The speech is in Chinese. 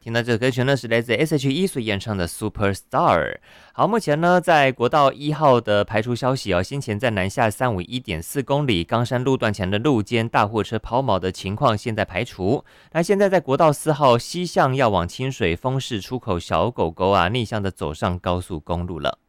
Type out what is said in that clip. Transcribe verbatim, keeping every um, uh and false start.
听到这首歌曲呢，是来自 S H E 所演唱的 Superstar。好，目前呢，在国道一号的排除消息哦，先前在南下三五一点四公里冈山路段前的路肩大货车抛锚的情况，现在排除。那现在在国道四号西向要往清水丰市出口小狗狗啊，逆向的走上高速公路了。